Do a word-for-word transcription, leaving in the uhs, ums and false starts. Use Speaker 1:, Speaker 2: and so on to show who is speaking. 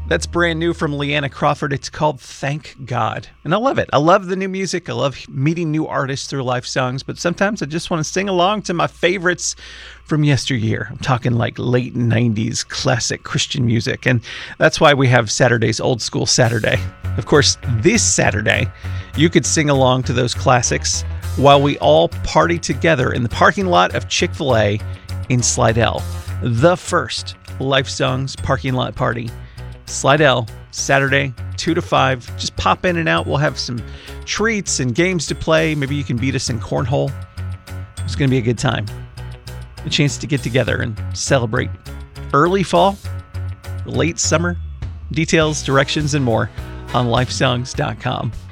Speaker 1: That's brand new from Leanna Crawford. It's called Thank God. And I love it. I love the new music. I love meeting new artists through life songs. But sometimes I just want to sing along to my favorites from yesteryear. I'm talking like late nineties classic Christian music. And that's why we have Saturday's Old School Saturday. Of course, this Saturday, you could sing along to those classics while we all party together in the parking lot of Chick-fil-A in Slidell. The first Life Songs parking lot party. Slidell, Saturday, two to five. Just pop in and out. We'll have some treats and games to play. Maybe you can beat us in cornhole. It's going to be a good time. A chance to get together and celebrate early fall, late summer. Details, directions, and more on life songs dot com.